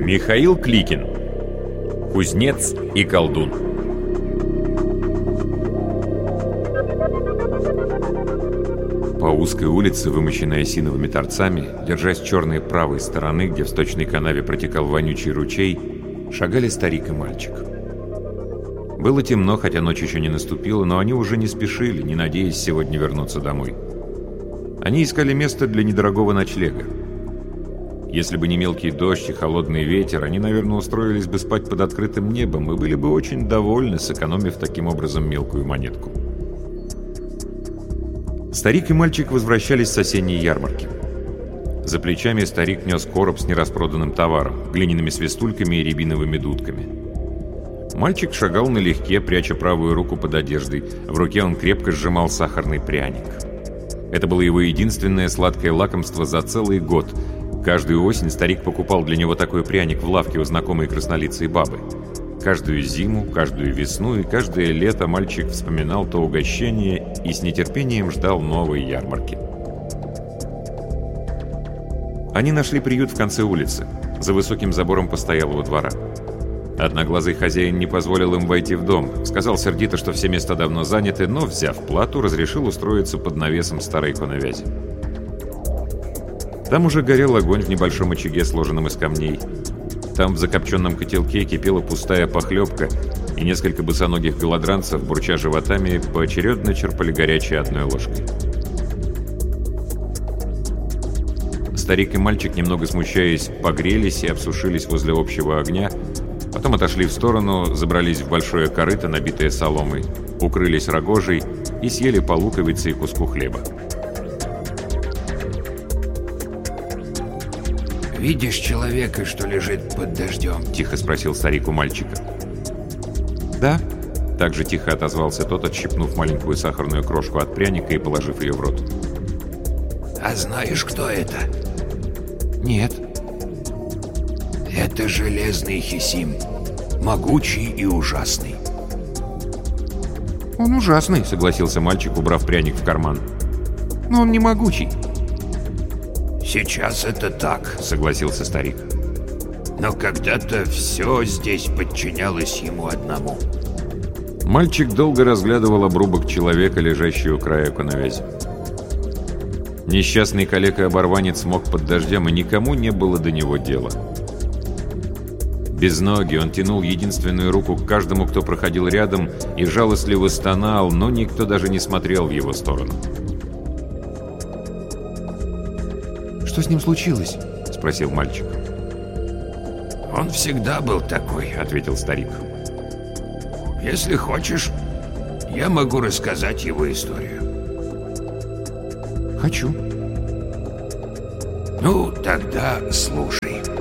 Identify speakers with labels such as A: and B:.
A: Михаил Кликин. Кузнец и колдун. По узкой улице, вымощенной осиновыми торцами, держась черной правой стороны, где в сточной канаве протекал вонючий ручей, шагали старик и мальчик. Было темно, хотя ночь еще не наступила, но они уже не спешили, не надеясь сегодня вернуться домой. Они искали место для недорогого ночлега. Если бы не мелкий дождь и холодный ветер, они, наверное, устроились бы спать под открытым небом и были бы очень довольны, сэкономив таким образом мелкую монетку. Старик и мальчик возвращались с осенней ярмарки. За плечами старик нес короб с нераспроданным товаром, глиняными свистульками и рябиновыми дудками. Мальчик шагал налегке, пряча правую руку под одеждой. В руке он крепко сжимал сахарный пряник. Это было его единственное сладкое лакомство за целый год. Каждую осень старик покупал для него такой пряник в лавке у знакомой краснолицей бабы. Каждую зиму, каждую весну и каждое лето мальчик вспоминал то угощение и с нетерпением ждал новой ярмарки. Они нашли приют в конце улицы, за высоким забором постоялого двора. Одноглазый хозяин не позволил им войти в дом, сказал сердито, что все места давно заняты, но, взяв плату, разрешил устроиться под навесом старой коновязи. Там уже горел огонь в небольшом очаге, сложенном из камней. Там в закопченном котелке кипела пустая похлебка, и несколько босоногих голодранцев, бурча животами, поочередно черпали горячее одной ложкой. Старик и мальчик, немного смущаясь, погрелись и обсушились возле общего огня, потом отошли в сторону, забрались в большое корыто, набитое соломой, укрылись рогожей и съели по луковице и куску хлеба.
B: «Видишь человека, что лежит под дождем?» —
A: тихо спросил старик у мальчика. «Да», — так же тихо отозвался тот, отщипнув маленькую сахарную крошку от пряника и положив ее в рот.
B: «А знаешь, кто это?»
A: «Нет».
B: «Это железный Хисим, могучий и ужасный».
A: «Он ужасный», — согласился мальчик, убрав пряник в карман. «Но он не могучий».
B: «Сейчас это так», —
A: согласился старик.
B: «Но когда-то все здесь подчинялось ему одному».
A: Мальчик долго разглядывал обрубок человека, лежащий у края коновязи. Несчастный калека-оборванец мог под дождем, и никому не было до него дела. Без ноги он тянул единственную руку к каждому, кто проходил рядом, и жалостливо стонал, но никто даже не смотрел в его сторону. «Что с ним случилось?» — спросил мальчик.
B: «Он всегда был такой», — ответил старик. «Если хочешь, я могу рассказать его историю».
A: «Хочу».
B: «Ну, тогда слушай».